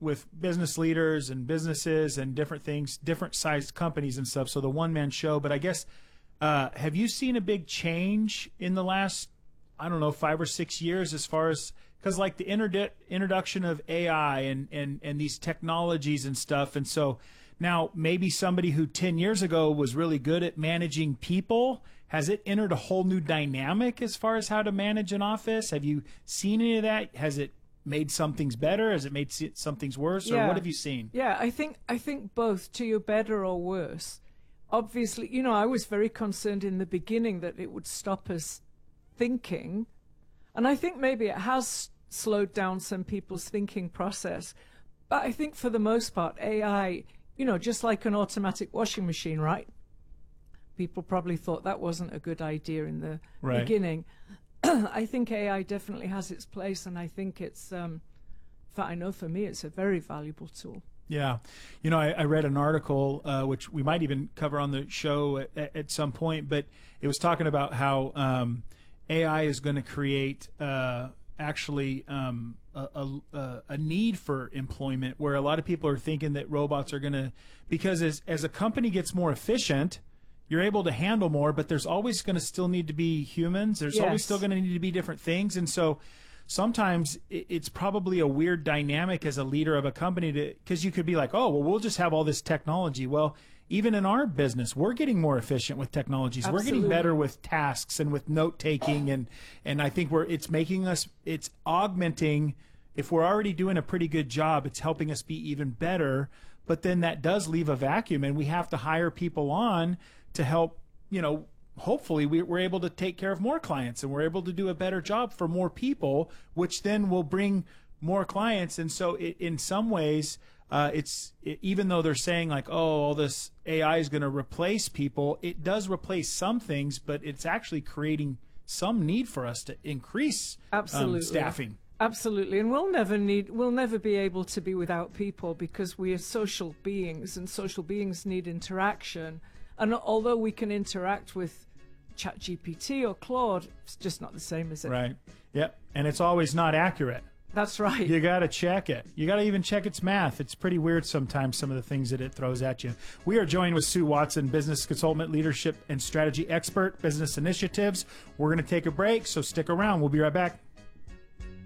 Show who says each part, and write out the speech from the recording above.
Speaker 1: with business leaders and businesses and different things, different sized companies and stuff. So the one-man show. But I guess, have you seen a big change in the last, I don't know, 5 or 6 years as far as, because like the introduction of AI and these technologies and stuff. And so now maybe somebody who 10 years ago was really good at managing people, has it entered a whole new dynamic as far as how to manage an office? Have you seen any of that? Has it made some things better? Has it made some things worse? Or what have you seen?
Speaker 2: Yeah, I think both, to your better or worse. Obviously, you know, I was very concerned in the beginning that it would stop us thinking. And I think maybe it has slowed down some people's thinking process. But I think for the most part, AI, you know, just like an automatic washing machine, right? People probably thought that wasn't a good idea in the beginning. I think AI definitely has its place, and I think it's, I know for me, it's a very valuable tool.
Speaker 1: Yeah. You know, I read an article, which we might even cover on the show at some point, but it was talking about how AI is going to create actually a need for employment, where a lot of people are thinking that robots are going to, because as a company gets more efficient, you're able to handle more, but there's always going to still need to be humans. There's always still going to need to be different things. And so sometimes it's probably a weird dynamic as a leader of a company, because you could be like, oh, well, we'll just have all this technology. Well, even in our business, we're getting more efficient with technologies.
Speaker 2: Absolutely.
Speaker 1: We're getting better with tasks and with note taking. And I think it's augmenting. If we're already doing a pretty good job, it's helping us be even better. But then that does leave a vacuum, and we have to hire people on to help, you know, hopefully we're able to take care of more clients, and we're able to do a better job for more people, which then will bring more clients. And so in some ways, even though they're saying like, oh, all this AI is going to replace people, it does replace some things, but it's actually creating some need for us to increase staffing.
Speaker 2: Absolutely. And we'll never be able to be without people, because we are social beings, and social beings need interaction. And although we can interact with ChatGPT or Claude, it's just not the same, is it?
Speaker 1: Right. Yep. And it's always not accurate.
Speaker 2: That's right.
Speaker 1: You got to check it. You got to even check its math. It's pretty weird sometimes, some of the things that it throws at you. We are joined with Sue Watson, business consultant, leadership and strategy expert, business initiatives. We're going to take a break, so stick around. We'll be right back.